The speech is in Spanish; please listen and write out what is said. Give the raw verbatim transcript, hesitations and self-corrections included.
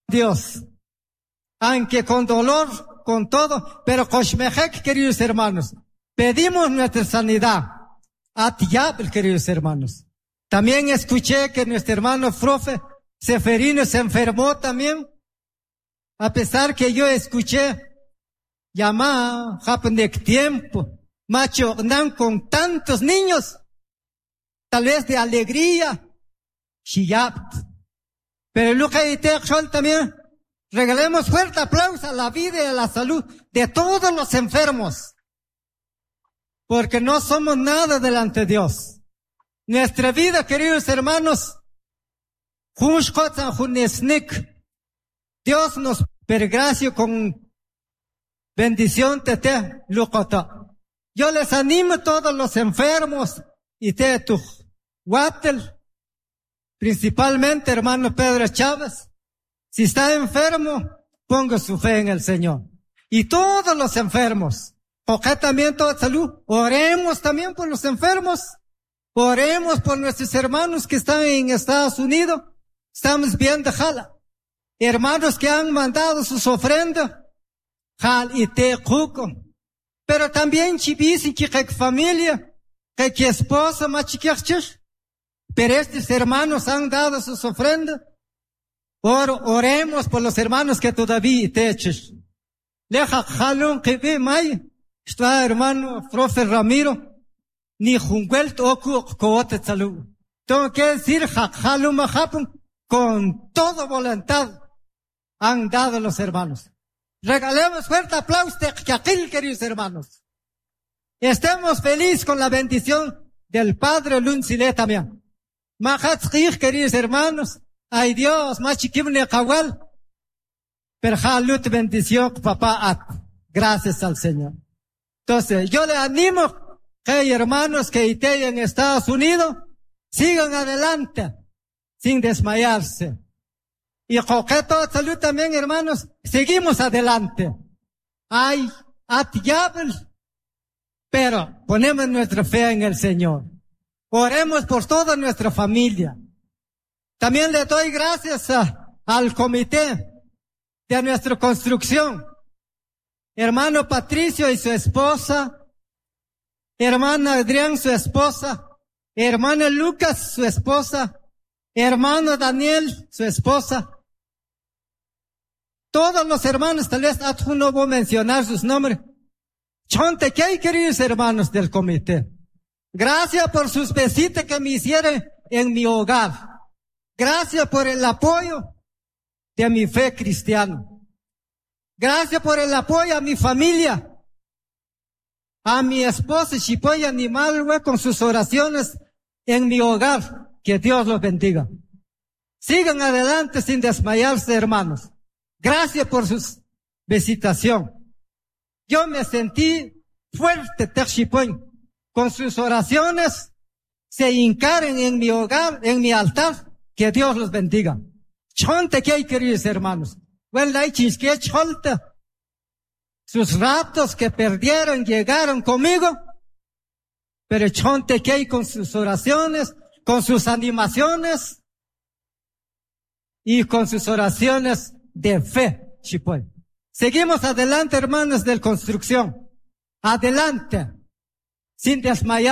Dios. Aunque con dolor, con todo, pero Koshmejek, queridos hermanos, pedimos nuestra sanidad. Atiab, queridos hermanos. También escuché que nuestro hermano Profe Seferino se enfermó también. A pesar que yo escuché llamar, Japanek tiempo, macho, dan con tantos niños, tal vez de alegría, shiyabt. Pero lo que también, regalemos fuerte aplauso a la vida y a la salud de todos los enfermos. Porque no somos nada delante de Dios. Nuestra vida, queridos hermanos, Dios nos pergracia con bendición te te lucota. Yo les animo a todos los enfermos y te tu Watel, principalmente hermano Pedro Chávez. Si está enfermo, ponga su fe en el Señor. Y todos los enfermos, porque también toda salud, oremos también por los enfermos. Oremos por nuestros hermanos que están en Estados Unidos. Estamos viendo, jala. Hermanos que han mandado sus ofrendas. Jal y te cuco. Pero también chibisi que familia, que que esposa machiquechich. Pero estos hermanos han dado sus ofrendas. Or, oremos por los hermanos que todavía te echas. Leja jalón que ve may. Está hermano Profe Ramiro. Ni junguelt oku koote salud. Tengo que decir, jalón majapun, con toda voluntad han dado los hermanos. Regalemos fuerte aplauso de Yakil, queridos hermanos. Estemos felices con la bendición del Padre Luncile también. Mahatzkir, queridos hermanos. Ay Dios, más chiquim ne kawal. Pero jalut bendición, papá at. Gracias al Señor. Entonces, yo le animo que hay hermanos que estén en Estados Unidos, sigan adelante, sin desmayarse. Y con que toda salud también, hermanos, seguimos adelante. Ay, atiable. Pero ponemos nuestra fe en el Señor. Oremos por toda nuestra familia. También le doy gracias a, al comité de nuestra construcción. Hermano Patricio y su esposa. Hermana Adrián, su esposa. Hermano Lucas, su esposa. Hermano Daniel, su esposa. Todos los hermanos, tal vez no voy a mencionar sus nombres. Chonte, ¿qué hay, queridos hermanos del comité? Gracias por sus visitas que me hicieron en mi hogar. Gracias por el apoyo de mi fe cristiana. Gracias por el apoyo a mi familia. A mi esposa, Chipoy Animal, con sus oraciones en mi hogar. Que Dios los bendiga. Sigan adelante sin desmayarse, hermanos. Gracias por su visitación. Yo me sentí fuerte, Chipoy. Con sus oraciones se hincaren en mi hogar, en mi altar. Que Dios los bendiga. Chonte que hay, queridos hermanos. Well, hay chisque cholte. Sus ratos que perdieron llegaron conmigo. Pero chonte que hay con sus oraciones, con sus animaciones y con sus oraciones de fe, Chipoy. Seguimos adelante, hermanos de construcción. Adelante. Sin desmayar.